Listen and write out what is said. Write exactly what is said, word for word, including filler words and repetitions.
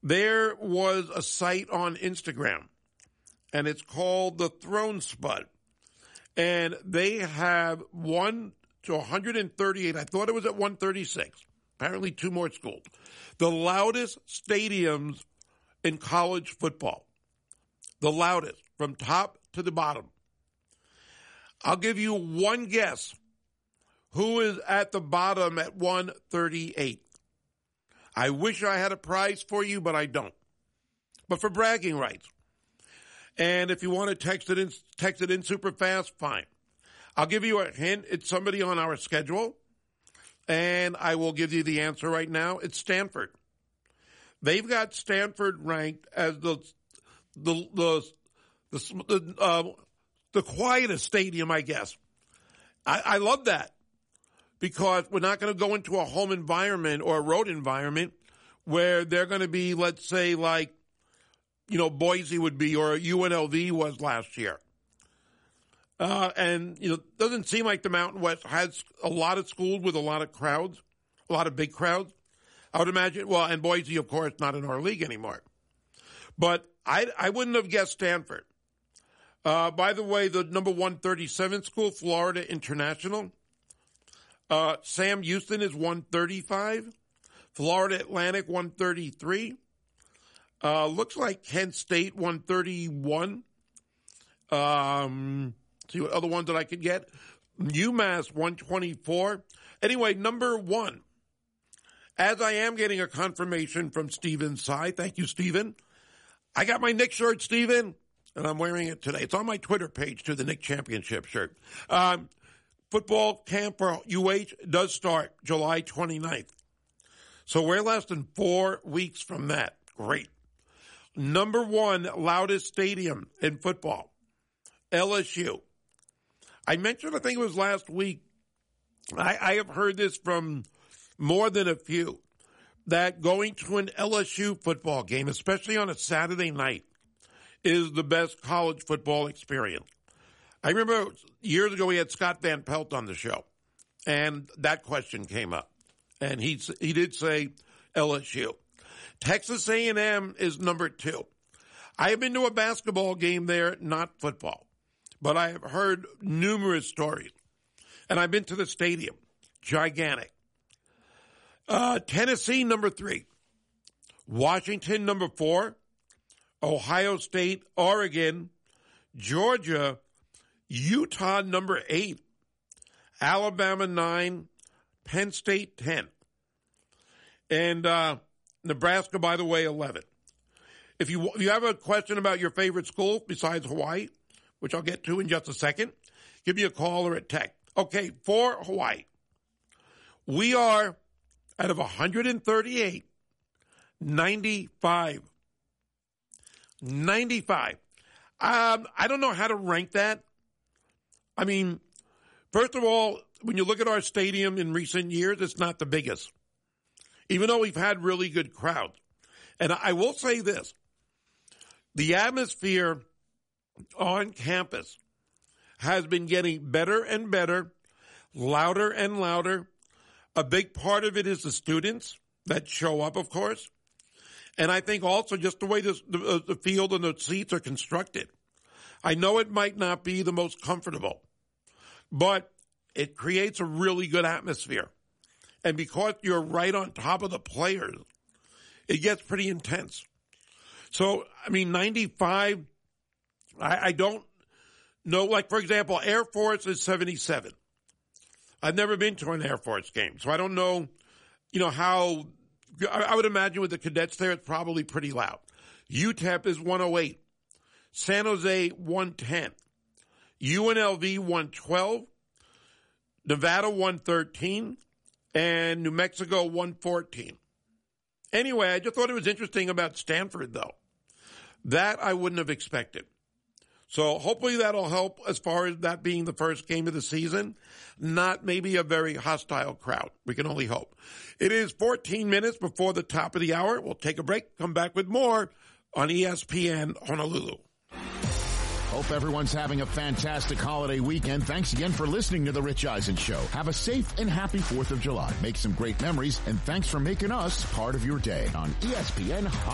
there was a site on Instagram, and it's called the Throne Spud. And they have one to one hundred thirty-eight. I thought it was at one thirty-six. Apparently two more schools. The loudest stadiums in college football. The loudest, from top to the bottom. I'll give you one guess. Who is at the bottom at one thirty-eight? I wish I had a prize for you, but I don't. But for bragging rights. And if you want to text it in, text it in super fast, fine. I'll give you a hint. It's somebody on our schedule. And I will give you the answer right now. It's Stanford. They've got Stanford ranked as the the the the, the, uh, the quietest stadium, I guess. I, I love that. Because we're not going to go into a home environment or a road environment where they're going to be, let's say, like, you know, Boise would be or U N L V was last year. Uh, and, you know, it doesn't seem like the Mountain West has a lot of schools with a lot of crowds, a lot of big crowds. I would imagine, well, and Boise, of course, not in our league anymore. But I, I wouldn't have guessed Stanford. Uh, by the way, the number one thirty-seven school, Florida International, Uh, Sam Houston is one thirty-five. Florida Atlantic one thirty-three. Uh, looks like Kent State one thirty-one. Um, see what other ones that I could get. UMass one twenty-four. Anyway, number one. As I am getting a confirmation from Steven Tsai. Thank you, Steven. I got my Knick shirt, Steven, and I'm wearing it today. It's on my Twitter page, too, the Knick Championship shirt. Um, Football camp for U H does start July twenty-ninth. So we're less than four weeks from that. Great. Number one loudest stadium in football, L S U. I mentioned, I think it was last week, I, I have heard this from more than a few, that going to an L S U football game, especially on a Saturday night, is the best college football experience. I remember years ago we had Scott Van Pelt on the show, and that question came up. And he he did say L S U. Texas A and M is number two. I have been to a basketball game there, not football, but I have heard numerous stories. And I've been to the stadium. Gigantic. Uh, Tennessee, number three. Washington, number four. Ohio State, Oregon, Georgia, Utah, number eight, Alabama, nine, Penn State, ten. And uh, Nebraska, by the way, eleven. If you, if you have a question about your favorite school besides Hawaii, which I'll get to in just a second, give me a call or a text. Okay, for Hawaii, we are, out of one hundred thirty-eight, ninety-five. ninety-five. Um, I don't know how to rank that. I mean, first of all, when you look at our stadium in recent years, it's not the biggest, even though we've had really good crowds. And I will say this, the atmosphere on campus has been getting better and better, louder and louder. A big part of it is the students that show up, of course. And I think also just the way this, the, the field and the seats are constructed. I know it might not be the most comfortable, but it creates a really good atmosphere. And because you're right on top of the players, it gets pretty intense. So, I mean, ninety-five, I, I don't know. Like, for example, Air Force is seventy-seven. I've never been to an Air Force game, so I don't know, you know, how, I, I would imagine with the cadets there, it's probably pretty loud. U T E P is one oh eight. San Jose, one ten. U N L V, one twelve. Nevada, one thirteen. And New Mexico, one fourteen. Anyway, I just thought it was interesting about Stanford, though. That I wouldn't have expected. So hopefully that'll help as far as that being the first game of the season. Not maybe a very hostile crowd. We can only hope. It is fourteen minutes before the top of the hour. We'll take a break, come back with more on E S P N Honolulu. Hope everyone's having a fantastic holiday weekend. Thanks again for listening to The Rich Eisen Show. Have a safe and happy fourth of July. Make some great memories, and thanks for making us part of your day on E S P N